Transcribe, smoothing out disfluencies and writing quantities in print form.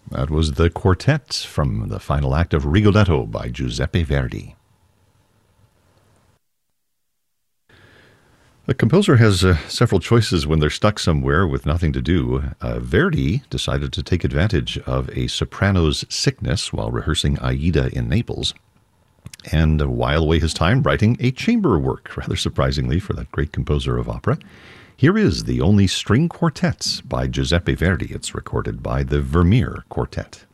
That was the quartet from the final act of Rigoletto by Giuseppe Verdi. The composer has several choices when they're stuck somewhere with nothing to do. Verdi decided to take advantage of a soprano's sickness while rehearsing Aida in Naples and while away his time writing a chamber work, rather surprisingly for that great composer of opera. Here is the only string quartet by Giuseppe Verdi. It's recorded by the Vermeer Quartet.